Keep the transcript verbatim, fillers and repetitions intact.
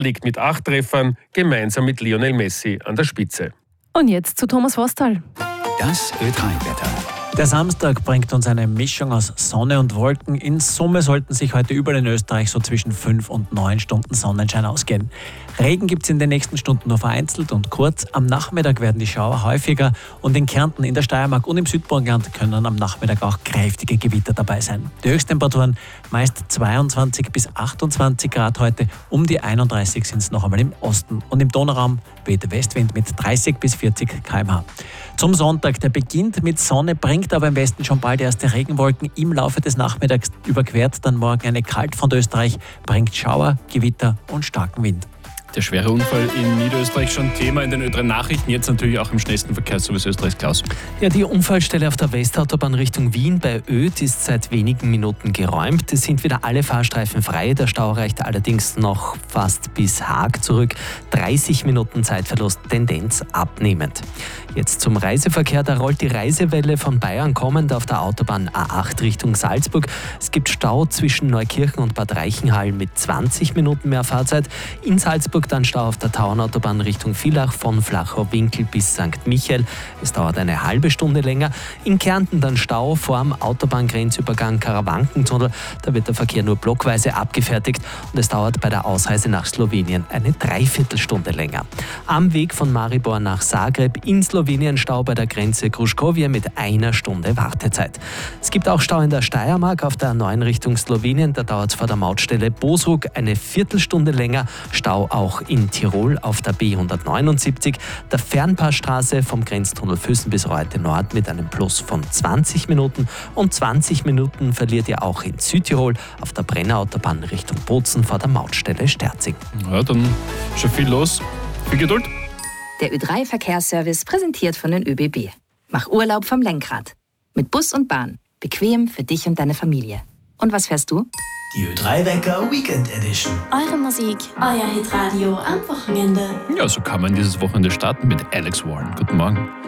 liegt mit acht Treffern gemeinsam mit Lionel Messi an der Spitze. Und jetzt zu Thomas Vostal. Das Ö drei Wetter. Der Samstag bringt uns eine Mischung aus Sonne und Wolken. In Summe sollten sich heute überall in Österreich so zwischen fünf und neun Stunden Sonnenschein ausgehen. Regen gibt es in den nächsten Stunden nur vereinzelt und kurz. Am Nachmittag werden die Schauer häufiger und in Kärnten, in der Steiermark und im Südburgenland können am Nachmittag auch kräftige Gewitter dabei sein. Die Höchsttemperaturen meist zweiundzwanzig bis achtundzwanzig Grad heute, um die einunddreißig sind es noch einmal im Osten. Und im Donauraum weht der Westwind mit dreißig bis vierzig Kilometer pro Stunde. Zum Sonntag, der beginnt mit Sonne, bringt aber im Westen schon bald erste Regenwolken. Im Laufe des Nachmittags überquert dann morgen eine Kaltfront Österreich, bringt Schauer, Gewitter und starken Wind. Der schwere Unfall in Niederösterreich schon Thema in den Ö drei Nachrichten, jetzt natürlich auch im schnellsten Verkehrsservice Österreichs. Klaus. Ja, die Unfallstelle auf der Westautobahn Richtung Wien bei Oedt ist seit wenigen Minuten geräumt. Es sind wieder alle Fahrstreifen frei. Der Stau reicht allerdings noch fast bis Haag zurück. dreißig Minuten Zeitverlust, Tendenz abnehmend. Jetzt zum Reiseverkehr. Da rollt die Reisewelle von Bayern kommend auf der Autobahn A acht Richtung Salzburg. Es gibt Stau zwischen Neukirchen und Bad Reichenhall mit zwanzig Minuten mehr Fahrzeit. In Salzburg dann Stau auf der Tauernautobahn Richtung Villach von Flachau-Winkel bis Sankt Michael. Es dauert eine halbe Stunde länger. In Kärnten dann Stau vorm Autobahngrenzübergang Karawankentunnel. Da wird der Verkehr nur blockweise abgefertigt und es dauert bei der Ausreise nach Slowenien eine Dreiviertelstunde länger. Am Weg von Maribor nach Zagreb in Slowenien Stau bei der Grenze Kruškovje mit einer Stunde Wartezeit. Es gibt auch Stau in der Steiermark auf der neuen Richtung Slowenien. Da dauert es vor der Mautstelle Bosruk eine Viertelstunde länger. Stau auch in Tirol auf der B hundertneunundsiebzig, der Fernpassstraße vom Grenztunnel Füssen bis Reute Nord mit einem Plus von zwanzig Minuten und zwanzig Minuten verliert ihr auch in Südtirol auf der Brennerautobahn Richtung Bozen vor der Mautstelle Sterzing. Ja, dann schon viel los. Viel Geduld. Der Ö drei Verkehrsservice präsentiert von den ÖBB. Mach Urlaub vom Lenkrad. Mit Bus und Bahn. Bequem für dich und deine Familie. Und was fährst du? Die Ö drei Wecker Weekend Edition. Eure Musik, euer Hitradio am Wochenende. Ja, so kann man dieses Wochenende starten mit Alex Warren. Guten Morgen.